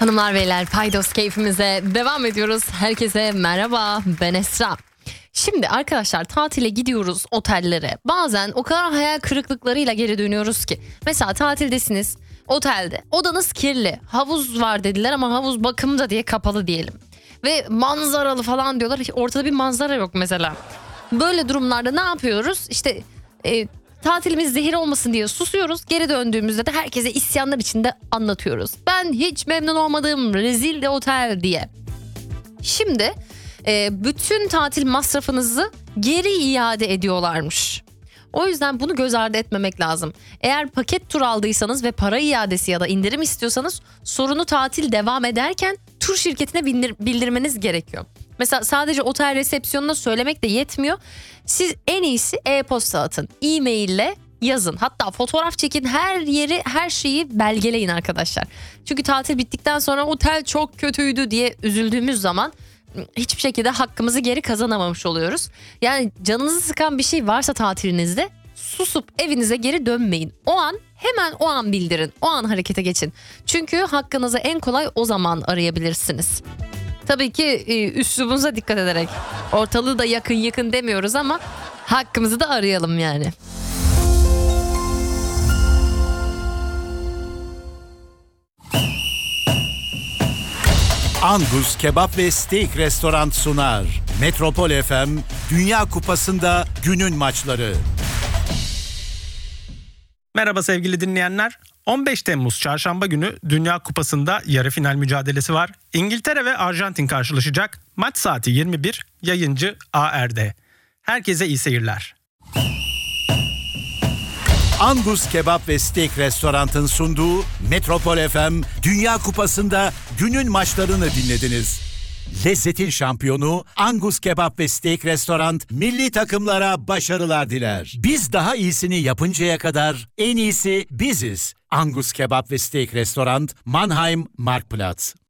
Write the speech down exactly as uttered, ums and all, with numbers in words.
Hanımlar beyler, paydos keyfimize devam ediyoruz. Herkese merhaba, ben Esra. Şimdi arkadaşlar, tatile gidiyoruz otellere. Bazen o kadar hayal kırıklıklarıyla geri dönüyoruz ki. Mesela tatildesiniz, otelde. Odanız kirli, havuz var dediler ama havuz bakımda diye kapalı diyelim. Ve manzaralı falan diyorlar. Ortada bir manzara yok mesela. Böyle durumlarda ne yapıyoruz? İşte e, tatilimiz zehir olmasın diye susuyoruz. Geri döndüğümüzde de herkese isyanlar içinde anlatıyoruz. Ben hiç memnun olmadığım rezil de otel diye. Şimdi e, bütün tatil masrafınızı geri iade ediyorlarmış. O yüzden bunu göz ardı etmemek lazım. Eğer paket tur aldıysanız ve para iadesi ya da indirim istiyorsanız sorunu tatil devam ederken tur şirketine bildir- bildirmeniz gerekiyor. Mesela sadece otel resepsiyonuna söylemek de yetmiyor. Siz en iyisi e-posta atın, e-maille yazın. Hatta fotoğraf çekin, her yeri, her şeyi belgeleyin arkadaşlar. Çünkü tatil bittikten sonra otel çok kötüydü diye üzüldüğümüz zaman hiçbir şekilde hakkımızı geri kazanamamış oluyoruz. Yani canınızı sıkan bir şey varsa tatilinizde susup evinize geri dönmeyin. O an hemen o an bildirin. O an harekete geçin. Çünkü hakkınızı en kolay o zaman arayabilirsiniz. Tabii ki e, üslubunuza dikkat ederek. Ortalığı da yakın yakın demiyoruz ama hakkımızı da arayalım yani. Angus Kebap ve Steak Restoran sunar. Metropol F M Dünya Kupası'nda günün maçları. Merhaba sevgili dinleyenler. on beş Temmuz Çarşamba günü Dünya Kupası'nda yarı final mücadelesi var. İngiltere ve Arjantin karşılaşacak. Maç saati yirmi bir, yayıncı A R'de. Herkese iyi seyirler. Angus Kebap ve Steak Restoran'ın sunduğu Metropol F M Dünya Kupası'nda günün maçlarını dinlediniz. Lezzetin şampiyonu Angus Kebap ve Steak Restoran milli takımlara başarılar diler. Biz daha iyisini yapıncaya kadar en iyisi biziz. Angus Kebap ve Steak Restoran, Mannheim, Marktplatz.